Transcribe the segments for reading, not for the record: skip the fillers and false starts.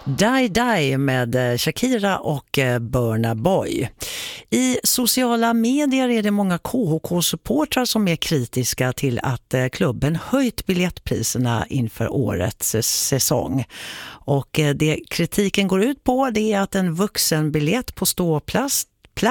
Die Die med Shakira och Burna Boy. I sociala medier är det många KHK-supportrar som är kritiska till att klubben höjt biljettpriserna inför årets säsong. Och det kritiken går ut på det är att en vuxenbiljett på ståplats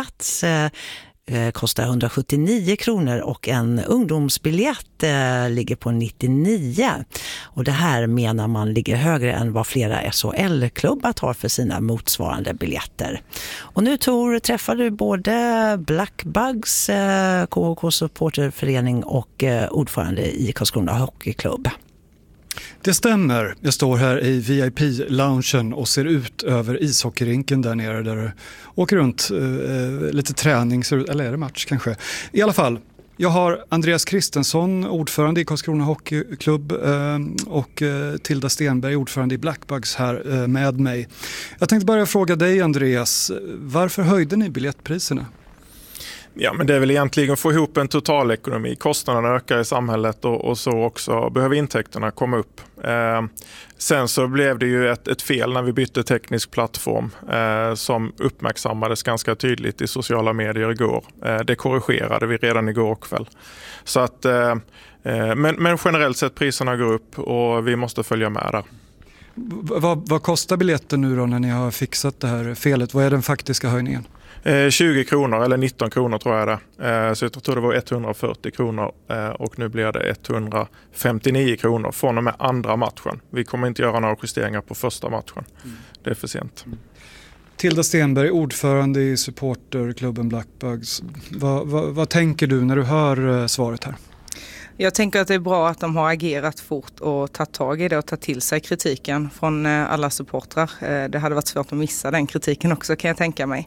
kostar 179 kronor och en ungdomsbiljett ligger på 99. Och det här menar man ligger högre än vad flera SHL-klubbar tar för sina motsvarande biljetter. Och nu träffar du både Blackbugs, KHK-supporterförening och ordförande i Karlskrona Hockeyklubb. Det stämmer. Jag står här i VIP-loungen och ser ut över ishockeyrinken där nere där det åker runt lite träning, eller är det match kanske. I alla fall, jag har Andreas Kristensson, ordförande i Karlskrona Hockeyklubb och Tilda Stenberg, ordförande i Blackbugs här med mig. Jag tänkte börja fråga dig Andreas, varför höjde ni biljettpriserna? Ja, men det är väl egentligen att få ihop en totalekonomi. Kostnaderna ökar i samhället och så också behöver intäkterna komma upp. Sen så blev det ju ett fel när vi bytte teknisk plattform som uppmärksammades ganska tydligt i sociala medier igår. Det korrigerade vi redan igår kväll. Så att, men generellt sett priserna går upp och vi måste följa med där. Vad kostar biljetten nu då när ni har fixat det här felet? Vad är den faktiska höjningen? 20 kronor eller 19 kronor tror jag det. Så jag tror det var 140 kronor och nu blir det 159 kronor från och med andra matchen. Vi kommer inte göra några justeringar på första matchen. Det är för sent. Tilda Stenberg, ordförande i supporterklubben Blackbugs. Vad tänker du när du hör svaret här? Jag tänker att det är bra att de har agerat fort och tagit tag i det och tagit till sig kritiken från alla supportrar. Det hade varit svårt att missa den kritiken också, kan jag tänka mig.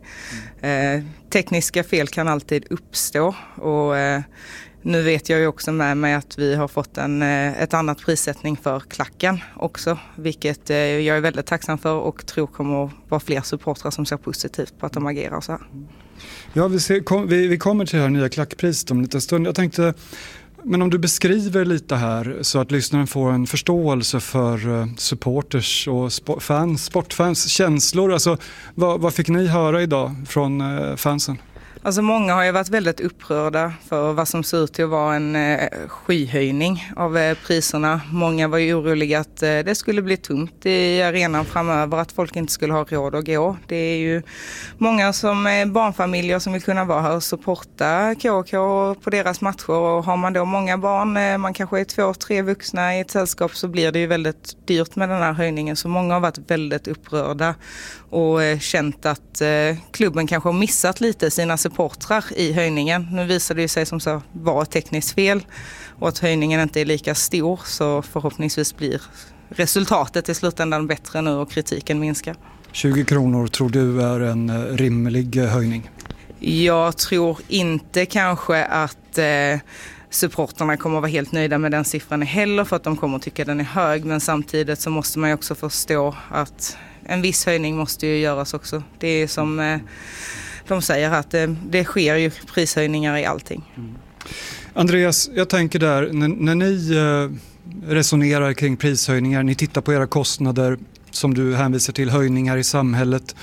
Tekniska fel kan alltid uppstå och nu vet jag ju också med mig att vi har fått ett annat prissättning för klacken också, vilket jag är väldigt tacksam för och tror kommer att vara fler supportrar som ser positivt på att de agerar så här. Ja, vi kommer till det här nya klackpriset om en liten stund. Jag tänkte, men om du beskriver lite här så att lyssnaren får en förståelse för supporters och sportfans känslor. Alltså, vad fick ni höra idag från fansen? Alltså många har ju varit väldigt upprörda för vad som ser ut till att vara en skyhöjning av priserna. Många var ju oroliga att det skulle bli tomt i arenan framöver, att folk inte skulle ha råd att gå. Det är ju många som är barnfamiljer som vill kunna vara här och supporta KK på deras matcher. Och har man då många barn, man kanske är 2-3 vuxna i ett sällskap, så blir det ju väldigt dyrt med den här höjningen. Så många har varit väldigt upprörda och känt att klubben kanske har missat lite sina supportrar i höjningen. Nu visade det sig som så var ett tekniskt fel och att höjningen inte är lika stor, så förhoppningsvis blir resultatet i slutändan bättre nu och kritiken minskar. 20 kronor tror du är en rimlig höjning? Jag tror inte kanske att supporterna kommer att vara helt nöjda med den siffran heller, för att de kommer att tycka den är hög, men samtidigt så måste man ju också förstå att en viss höjning måste ju göras också. Det är som de säger att det sker ju prishöjningar i allting. Andreas, jag tänker där, när ni resonerar kring prishöjningar, ni tittar på era kostnader som du hänvisar till, höjningar i samhället.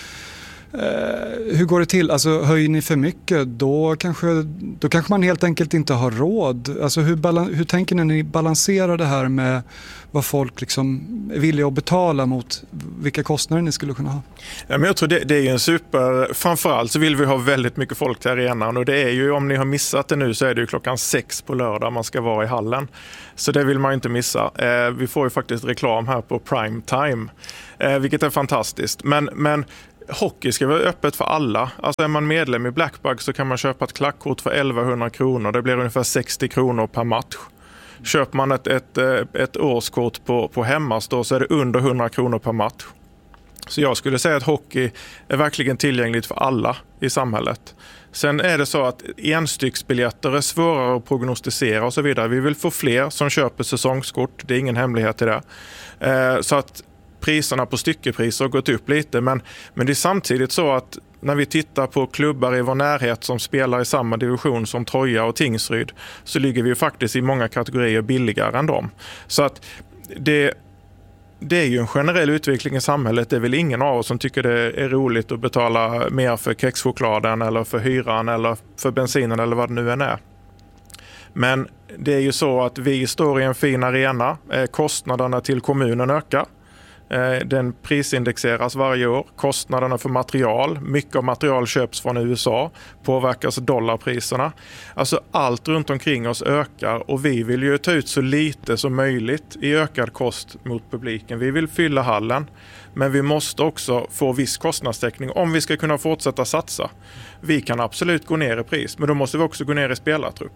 Hur går det till? Alltså, höjer ni för mycket, då kanske man helt enkelt inte har råd. Alltså, hur tänker ni balanserar det här med vad folk liksom är villiga att betala mot vilka kostnader ni skulle kunna ha? Ja, men jag tror det är ju en framförallt så vill vi ha väldigt mycket folk till arenan, och det är ju, om ni har missat det nu, så är det ju 6:00 på lördag man ska vara i hallen. Så det vill man inte missa. Vi får ju faktiskt reklam här på prime time, vilket är fantastiskt. Men hockey ska vara öppet för alla. Alltså är man medlem i Blackbugs så kan man köpa ett klackkort för 1100 kronor. Det blir ungefär 60 kronor per match. Köper man ett årskort på hemmastå så är det under 100 kronor per match. Så jag skulle säga att hockey är verkligen tillgängligt för alla i samhället. Sen är det så att enstycksbiljetter är svårare att prognostisera och så vidare. Vi vill få fler som köper säsongskort. Det är ingen hemlighet i det. Så att priserna på styckepriser har gått upp lite, men det är samtidigt så att när vi tittar på klubbar i vår närhet som spelar i samma division som Troja och Tingsryd, så ligger vi ju faktiskt i många kategorier billigare än dem. Så att det är ju en generell utveckling i samhället. Det är väl ingen av oss som tycker det är roligt att betala mer för kexchokladen eller för hyran eller för bensinen eller vad det nu än är. Men det är ju så att vi står i en fin arena. Kostnaderna till kommunen ökar. Den prisindexeras varje år. Kostnaderna för material, mycket av material köps från USA, påverkas dollarpriserna. Alltså allt runt omkring oss ökar och vi vill ju ta ut så lite som möjligt i ökad kost mot publiken. Vi vill fylla hallen, men vi måste också få viss kostnadstäckning om vi ska kunna fortsätta satsa. Vi kan absolut gå ner i pris, men då måste vi också gå ner i spelartrupp.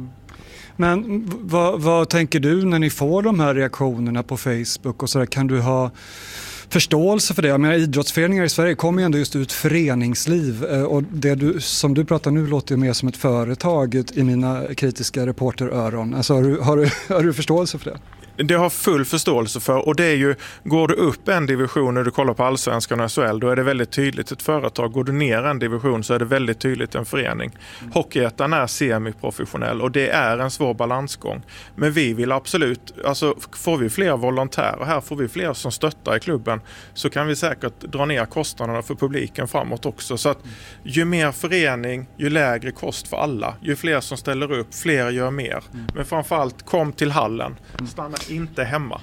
Men vad tänker du när ni får de här reaktionerna på Facebook och så där? Kan du ha förståelse för det? Jag menar, idrottsföreningar i Sverige kommer ju ändå just ut föreningsliv och det som du pratar nu låter ju mer som ett företag i mina kritiska reporteröron. Alltså, har du förståelse för det? Det har full förståelse för, och det är ju, går du upp en division när du kollar på Allsvenskan och SHL, då är det väldigt tydligt ett företag. Går du ner en division så är det väldigt tydligt en förening. Hockeyettan är semiprofessionell och det är en svår balansgång. Men vi vill absolut, alltså får vi fler volontärer här, får vi fler som stöttar i klubben, så kan vi säkert dra ner kostnaderna för publiken framåt också. Så att ju mer förening, ju lägre kost för alla. Ju fler som ställer upp, fler gör mer. Men framförallt kom till hallen, stanna inte hemma.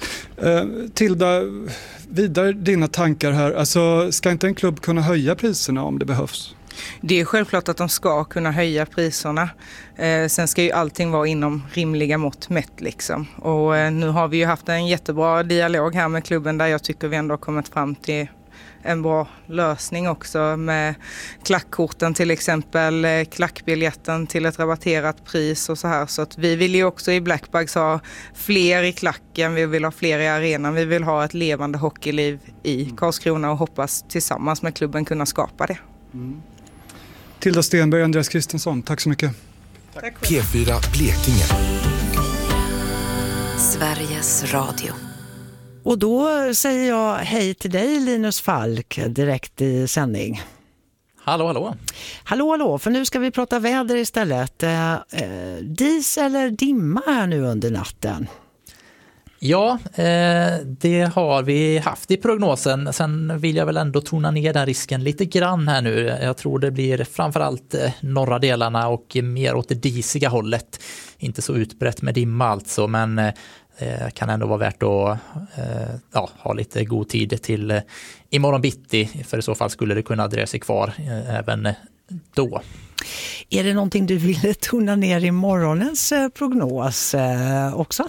Tilda, vidare dina tankar här. Alltså, ska inte en klubb kunna höja priserna om det behövs? Det är självklart att de ska kunna höja priserna. Sen ska ju allting vara inom rimliga mått mätt liksom. Och nu har vi ju haft en jättebra dialog här med klubben där jag tycker vi ändå har kommit fram till en bra lösning också med klackkorten till exempel, klackbiljetten till ett rabatterat pris och så här. Så att vi vill ju också i Blackbags ha fler i klacken, vi vill ha fler i arenan, vi vill ha ett levande hockeyliv i Karlskrona och hoppas tillsammans med klubben kunna skapa det. Tilda Stenberg, Andreas Kristensson, tack så mycket. Tack. P4 Blekinge. Sveriges Radio. Och då säger jag hej till dig, Linus Falk, direkt i sändning. Hallå, hallå. Hallå, för nu ska vi prata väder istället. Dis eller dimma här nu under natten? Ja, det har vi haft i prognosen. Sen vill jag väl ändå tona ner den risken lite grann här nu. Jag tror det blir framförallt norra delarna och mer åt det disiga hållet. Inte så utbrett med dimma alltså, men kan ändå vara värt att ha lite god tid till imorgon bitti, för i så fall skulle det kunna dröja sig kvar även då. Är det någonting du ville tona ner i morgonens prognos också?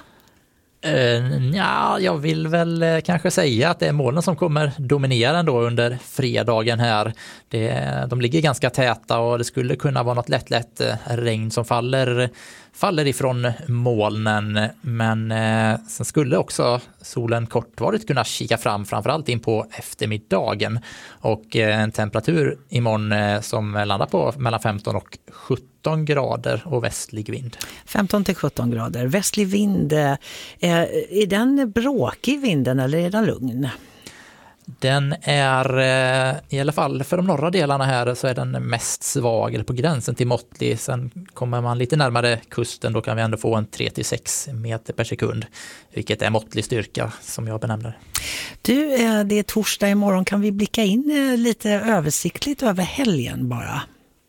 Ja, jag vill väl kanske säga att det är molnen som kommer dominera ändå under fredagen här. De ligger ganska täta och det skulle kunna vara något lätt regn som faller ifrån molnen, men sen skulle också solen kortvarigt kunna kika fram, framförallt in på eftermiddagen, och en temperatur imorgon som landar på mellan 15 och 17 grader och västlig vind. 15 till 17 grader. Västlig vind, är den bråkig vinden eller är den lugn? Den är, i alla fall för de norra delarna här, så är den mest svag eller på gränsen till måttlig. Sen kommer man lite närmare kusten, då kan vi ändå få en 3-6 meter per sekund, vilket är måttlig styrka som jag benämner. Du, det är torsdag imorgon. Kan vi blicka in lite översiktligt över helgen bara?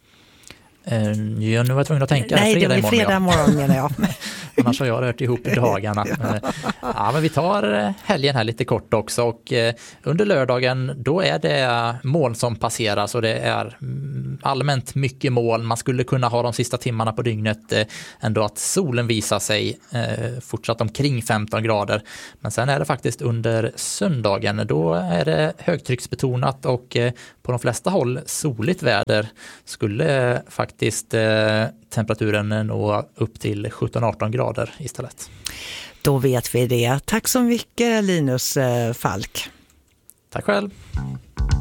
Nu var jag tvungen att tänka. Nej, det blir fredag imorgon menar jag. Annars har jag rört ihop dagarna. Ja, men vi tar helgen här lite kort också, och under lördagen då är det moln som passerar, så det är allmänt mycket moln. Man skulle kunna ha de sista timmarna på dygnet ändå att solen visar sig fortsatt omkring 15 grader. Men sen är det faktiskt under söndagen, då är det högtrycksbetonat och på de flesta håll soligt väder. Skulle faktiskt temperaturen nå upp till 17-18 grader istället. Då vet vi det. Tack så mycket, Linus Falk. Tack själv.